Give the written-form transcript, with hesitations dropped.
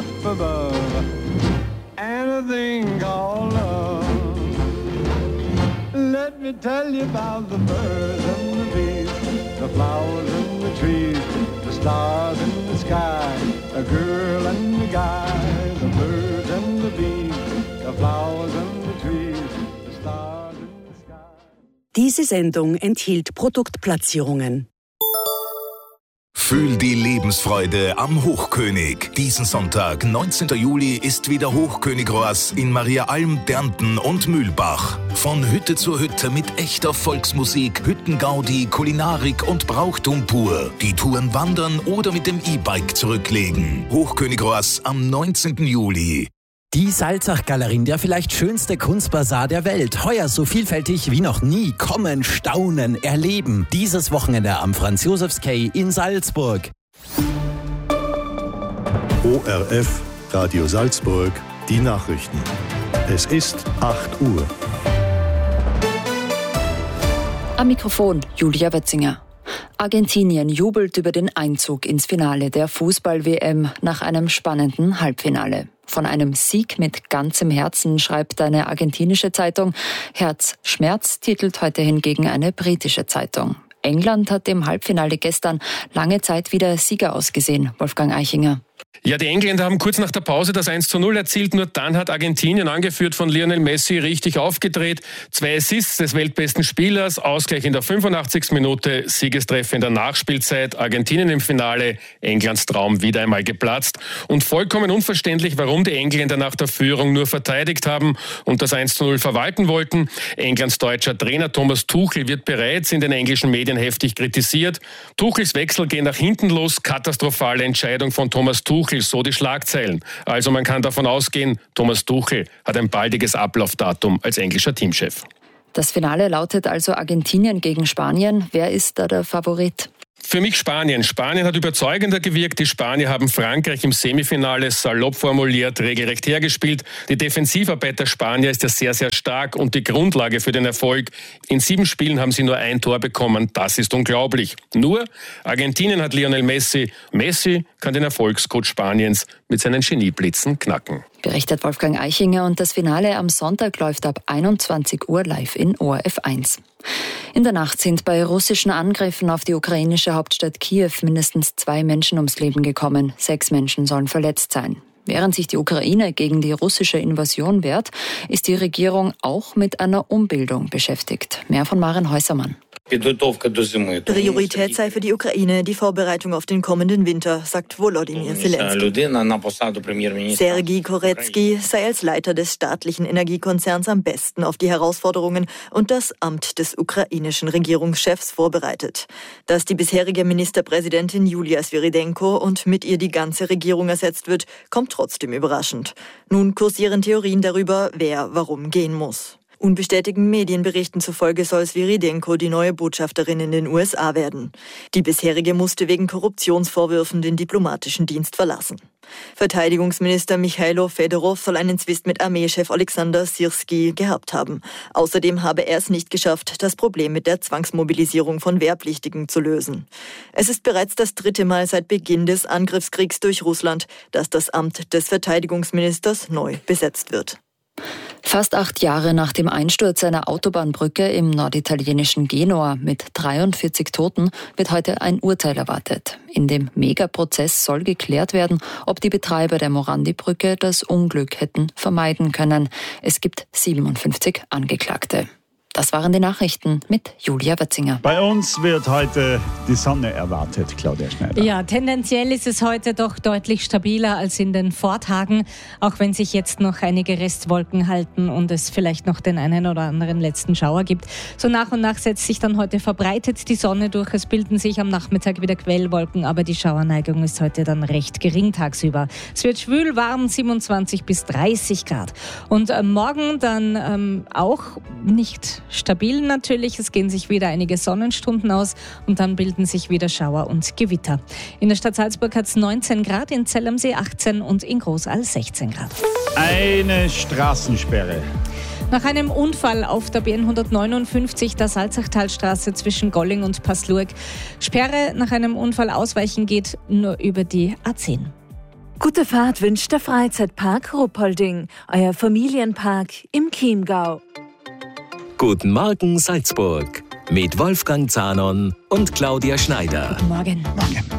above, and a thing called love. Let me tell you about the birds and the bees, the flowers and the trees, the stars in the sky, a girl and a guy, the birds and the bees, the flowers and the trees, the stars in the sky. Diese Sendung enthielt Produktplatzierungen. Fühl die Lebensfreude am Hochkönig. Diesen Sonntag, 19. Juli, ist wieder Hochkönig-Roas in Mariaalm, Dernten und Mühlbach. Von Hütte zu Hütte mit echter Volksmusik, Hüttengaudi, Kulinarik und Brauchtum pur. Die Touren wandern oder mit dem E-Bike zurücklegen. Hochkönig-Roas am 19. Juli. Die Salzach-Galerien, der vielleicht schönste Kunstbazar der Welt. Heuer so vielfältig wie noch nie. Kommen, staunen, erleben. Dieses Wochenende am Franz-Josefs-Quai in Salzburg. ORF, Radio Salzburg, die Nachrichten. Es ist 8 Uhr. Am Mikrofon Julia Wetzinger. Argentinien jubelt über den Einzug ins Finale der Fußball-WM nach einem spannenden Halbfinale. Von einem Sieg mit ganzem Herzen schreibt eine argentinische Zeitung. Herzschmerz titelt heute hingegen eine britische Zeitung. England hat im Halbfinale gestern lange Zeit wieder Sieger ausgesehen. Wolfgang Eichinger. Ja, die Engländer haben kurz nach der Pause das 1:0 erzielt. Nur dann hat Argentinien, angeführt von Lionel Messi, richtig aufgedreht. 2 Assists des weltbesten Spielers, Ausgleich in der 85. Minute, Siegestreffer in der Nachspielzeit. Argentinien im Finale, Englands Traum wieder einmal geplatzt. Und vollkommen unverständlich, warum die Engländer nach der Führung nur verteidigt haben und das 1:0 verwalten wollten. Englands deutscher Trainer Thomas Tuchel wird bereits in den englischen Medien heftig kritisiert. Tuchels Wechsel gehen nach hinten los, katastrophale Entscheidung von Thomas Tuchel, so die Schlagzeilen. Also man kann davon ausgehen, Thomas Tuchel hat ein baldiges Ablaufdatum als englischer Teamchef. Das Finale lautet also Argentinien gegen Spanien. Wer ist da der Favorit? Für mich Spanien. Spanien hat überzeugender gewirkt. Die Spanier haben Frankreich im Semifinale salopp formuliert, regelrecht hergespielt. Die Defensivarbeit der Spanier ist ja sehr, sehr stark und die Grundlage für den Erfolg. In 7 Spielen haben sie nur ein Tor bekommen. Das ist unglaublich. Nur Argentinien hat Lionel Messi. Messi kann den Erfolgscoach Spaniens mit seinen Genieblitzen knacken. Berichtet Wolfgang Eichinger, und das Finale am Sonntag läuft ab 21 Uhr live in ORF 1. In der Nacht sind bei russischen Angriffen auf die ukrainische Hauptstadt Kiew mindestens 2 Menschen ums Leben gekommen. 6 Menschen sollen verletzt sein. Während sich die Ukraine gegen die russische Invasion wehrt, ist die Regierung auch mit einer Umbildung beschäftigt. Mehr von Maren Häusermann. Priorität sei für die Ukraine die Vorbereitung auf den kommenden Winter, sagt Volodymyr Zelensky. Sergei Koretski sei als Leiter des staatlichen Energiekonzerns am besten auf die Herausforderungen und das Amt des ukrainischen Regierungschefs vorbereitet. Dass die bisherige Ministerpräsidentin Julia Sviridенko und mit ihr die ganze Regierung ersetzt wird, kommt trotzdem überraschend. Nun kursieren Theorien darüber, wer warum gehen muss. Unbestätigten Medienberichten zufolge soll Sviridенko die neue Botschafterin in den USA werden. Die bisherige musste wegen Korruptionsvorwürfen den diplomatischen Dienst verlassen. Verteidigungsminister Michailo Fedorov soll einen Zwist mit Armeechef Alexander Syrski gehabt haben. Außerdem habe er es nicht geschafft, das Problem mit der Zwangsmobilisierung von Wehrpflichtigen zu lösen. Es ist bereits das 3. Mal seit Beginn des Angriffskriegs durch Russland, dass das Amt des Verteidigungsministers neu besetzt wird. Fast 8 Jahre nach dem Einsturz einer Autobahnbrücke im norditalienischen Genua mit 43 Toten wird heute ein Urteil erwartet. In dem Megaprozess soll geklärt werden, ob die Betreiber der Morandi-Brücke das Unglück hätten vermeiden können. Es gibt 57 Angeklagte. Das waren die Nachrichten mit Julia Wetzinger. Bei uns wird heute die Sonne erwartet, Claudia Schneider. Ja, tendenziell ist es heute doch deutlich stabiler als in den Vortagen, auch wenn sich jetzt noch einige Restwolken halten und es vielleicht noch den einen oder anderen letzten Schauer gibt. So nach und nach setzt sich dann heute verbreitet die Sonne durch. Es bilden sich am Nachmittag wieder Quellwolken, aber die Schauerneigung ist heute dann recht gering tagsüber. Es wird schwül, warm, 27 bis 30 Grad. Und morgen dann auch nicht stabil natürlich. Es gehen sich wieder einige Sonnenstunden aus und dann bilden sich wieder Schauer und Gewitter. In der Stadt Salzburg hat es 19 Grad, in Zell am See 18 und in Großall 16 Grad. Eine Straßensperre. Nach einem Unfall auf der B159, der Salzachtalstraße zwischen Golling und Passlurg. Sperre nach einem Unfall ausweichen geht nur über die A10. Gute Fahrt wünscht der Freizeitpark Ruppolding, euer Familienpark im Chiemgau. Guten Morgen Salzburg mit Wolfgang Zahnon und Claudia Schneider. Guten Morgen.